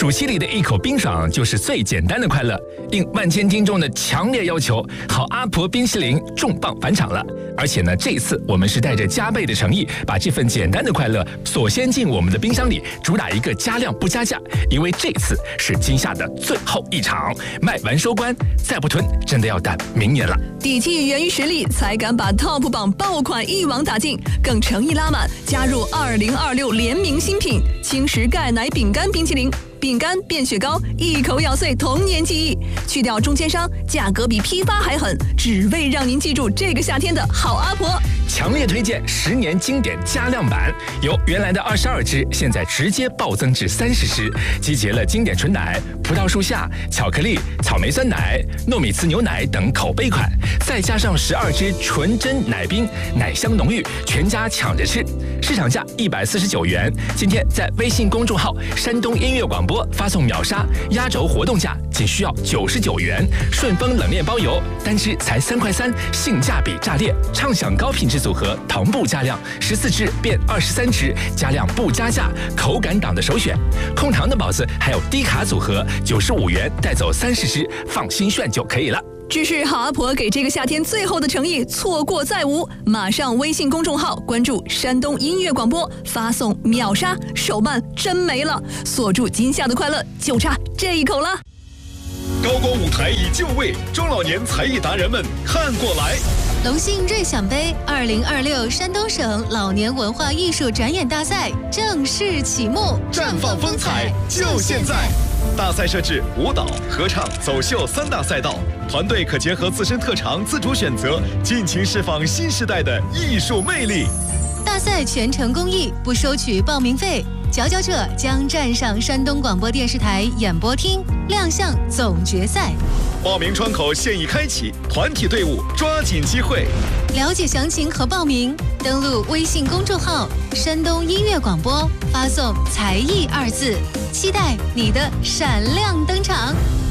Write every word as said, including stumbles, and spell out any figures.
暑期里的一口冰爽就是最简单的快乐。应万千听众的强烈要求，好阿婆冰淇淋重磅返场了。而且呢，这一次我们是带着加倍的诚意，把这份简单的快乐锁先进我们的冰箱里，主打一个加量不加价。因为这次是今夏的最后一场，卖完收官，再不囤真的要等明年了。 底气源于实力，才敢把 Top 榜爆款一网打尽，更诚意拉满，加入二零二六联名新品轻食钙奶饼干冰淇淋。饼干变雪糕，一口咬碎童年记忆，去掉中间商，价格比批发还狠，只为让您记住这个夏天的好阿婆。 强烈推荐十年经典加量版，由原来的二十二支，现在直接暴增至三十支，集结了经典纯奶、葡萄树下、巧克力、草莓酸奶、糯米糍牛奶等口碑款，再加上十二支纯真奶冰，奶香浓郁，全家抢着吃。市场价一百四十九元，今天在微信公众号山东音乐广播发送秒杀，压轴活动价仅需要九十九元，顺丰冷链包邮，单支才三块三，性价比炸裂，畅享高品质组合，同步加量，十四支变二十三支，加量不加价，口感党的首选。控糖的宝子还有低卡组合，九十五元带走三十支，放心炫就可以了。 这是好阿婆给这个夏天最后的诚意，错过再无。马上微信公众号关注山东音乐广播，发送秒杀，手慢真没了，锁住今夏的快乐，就差这一口了。 高光舞台已就位，中老年才艺达人们看过来。 龙信瑞享杯二零二六山东省老年文化艺术展演大赛正式启幕， 绽放风采就现在！大赛设置舞蹈、合唱、走秀三大赛道，团队可结合自身特长自主选择，尽情释放新时代的艺术魅力。 大赛全程公益，不收取报名费。佼佼者将站上山东广播电视台演播厅，亮相总决赛。 报名窗口现已开启，团体队伍抓紧机会。 了解详情和报名，登录微信公众号山东音乐广播，发送才艺二字，期待你的闪亮登场。